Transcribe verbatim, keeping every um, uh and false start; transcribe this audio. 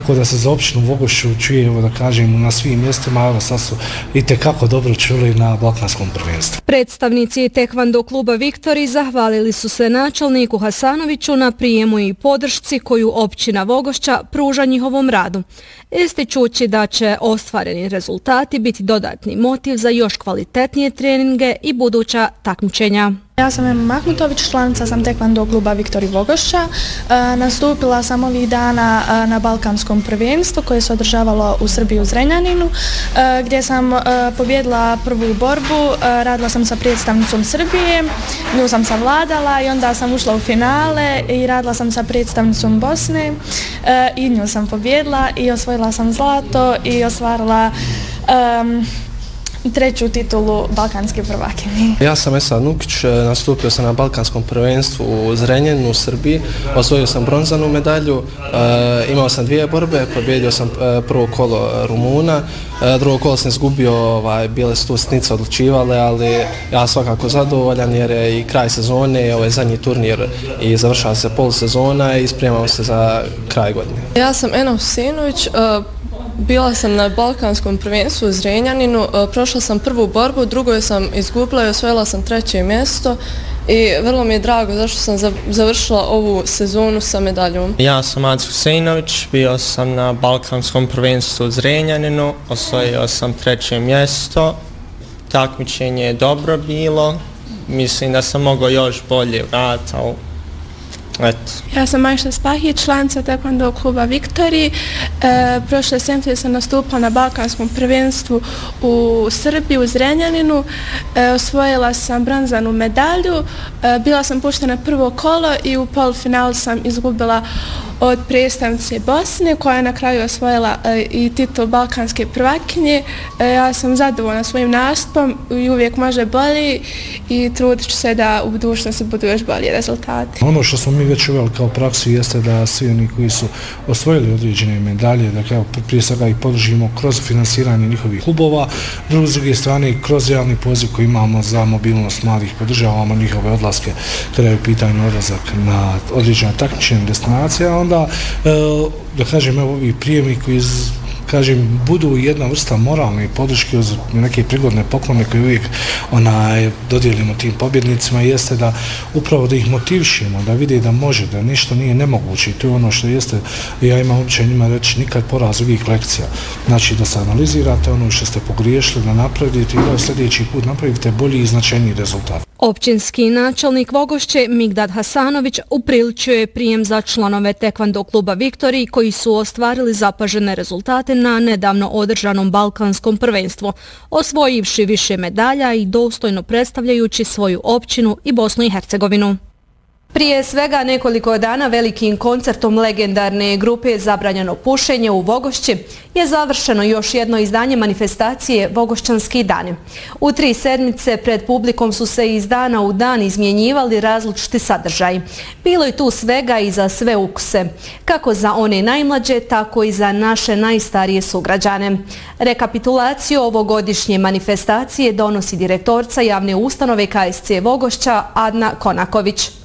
Tako da se za općinu Vogošću čuje, evo da kažem, na svim mjestima, evo sad su itekako dobro čuli na Balkanskom prvenstvu. Predstavnici tekvando kluba Viktori zahvalili su se načelniku Hasanoviću na prijemu i podršci koju općina Vogošća pruža njihovom radu, ističući da će ostvareni rezultati biti dodatni motiv za još kvalitetnije treninge i buduća takmičenja. Ja sam Ema Mahmutović, članica sam tekvando kluba Viktori Vogošća. E, nastupila sam ovih dana e, na Balkanskom prvenstvu koje se održavalo u Srbiji u Zrenjaninu, e, gdje sam e, pobjedila prvu borbu, e, radila sam sa predstavnicom Srbije, nju sam savladala i onda sam ušla u finale i radila sam sa predstavnicom Bosne e, i nju sam pobjedila i osvojila sam zlato i ostvarila e, treću titulu balkanske prvakinje. Ja sam Esad Nukić, nastupio sam na Balkanskom prvenstvu u Zrenjaninu u Srbiji, osvojio sam bronzanu medalju, e, imao sam dvije borbe, pobjedio sam e, prvo kolo Rumuna, e, drugo kolo sam izgubio, ovaj, bile su tu sitnice odlučivale, ali ja svakako zadovoljan jer je i kraj sezone, ovaj zadnji turnir i završava se polusezona i spremamo se za kraj godine. Ja sam Ena Husinović, uh... bila sam na Balkanskom prvenstvu u Zrenjaninu, prošla sam prvu borbu, drugo sam izgubila i osvojila sam treće mjesto i vrlo mi je drago zašto sam završila ovu sezonu sa medaljom. Ja sam Aziz Husinović, bio sam na Balkanskom prvenstvu u Zrenjaninu, osvojio sam treće mjesto, takmičenje je dobro bilo, mislim da sam mogao još bolje vrati, ali eto. Ja sam Majša Spahić, članica tekvando kluba Viktori. E, prošle sedmice sam nastupila na Balkanskom prvenstvu u Srbiji, u Zrenjaninu. E, osvojila sam bronzanu medalju. E, bila sam puštena prvo kolo i u polufinalu sam izgubila od predstavnice Bosne, koja je na kraju osvojila e, i titul balkanske prvakinje. E, ja sam zadovoljna svojim nastupom i uvijek može bolji i trudit ću se da u budućnosti budu još bolji rezultati. Ono što smo mi već uveli kao praksu jeste da svi oni koji su osvojili određene medalje, da kao prije svega ih podržimo kroz finansiranje njihovih klubova, drugo s druge strane kroz javni poziv koji imamo za mobilnost mladih, podržavamo njihove odlaske kada je u pitanju odlazak na određene takmičenje destinacije, a onda da kažem evo ovi prijemi koji iz kažem, budu jedna vrsta moralne podrške uz neke prigodne poklone koje uvijek onaj, dodijelimo tim pobjednicima, jeste da upravo da ih motivišemo, da vide da može, da ništo nije nemoguće i to je ono što jeste, ja imam običaj njima reći nikad poraz uvijek lekcija. Znači da se analizirate ono što ste pogriješili, da napravite i da sljedeći put napravite bolji i značajniji rezultat. Općinski načelnik Vogošće Migdad Hasanović upriličio je prijem za članove tekvando kluba Viktori koji su ostvarili zapažene rezultate na nedavno održanom Balkanskom prvenstvu, osvojivši više medalja i dostojno predstavljajući svoju općinu i Bosnu i Hercegovinu. Prije svega nekoliko dana velikim koncertom legendarne grupe Zabranjeno pušenje u Vogošći je završeno još jedno izdanje manifestacije Vogošćanski dani. U tri sedmice pred publikom su se iz dana u dan izmjenjivali različiti sadržaji. Bilo je tu svega i za sve ukuse, kako za one najmlađe, tako i za naše najstarije sugrađane. Rekapitulaciju ovogodišnje manifestacije donosi direktorca javne ustanove K S C Vogošća Adna Konaković.